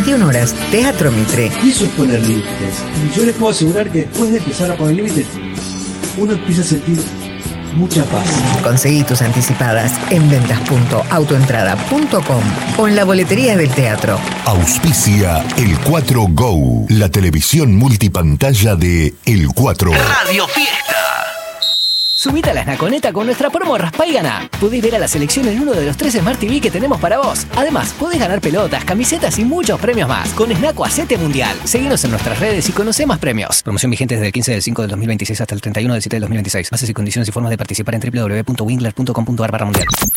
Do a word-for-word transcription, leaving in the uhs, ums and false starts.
veintiuna horas, Teatro Mitre. Y eso es poner límites. Y yo les puedo asegurar que después de empezar a poner límites, uno empieza a sentir mucha paz. Conseguí tus anticipadas en ventas punto autoentrada punto com o en la boletería del teatro. Auspicia El cuatro Go, la televisión multipantalla de El cuatro. Radio Fiesta. Subite a la Snaconeta con nuestra promo Raspá y Ganá. Podés ver a la selección en uno de los tres Smart T V que tenemos para vos. Además, podés ganar pelotas, camisetas y muchos premios más. Con Snaco Hacete Mundial. Seguinos en nuestras redes y conocé más premios. Promoción vigente desde el quince del cinco del dos mil veintiséis hasta el treinta y uno del siete del dos mil veintiséis. Bases y condiciones y formas de participar en doble u doble u doble u punto wingler punto com punto a r barra mundial.